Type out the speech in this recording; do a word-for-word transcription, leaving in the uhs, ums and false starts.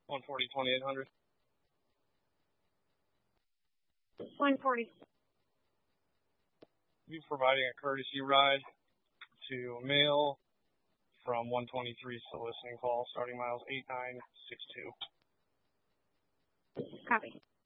one forty, twenty-eight hundred. one forty. Be providing a courtesy ride to Mail from one twenty-three soliciting call, starting miles eight nine six two. Copy.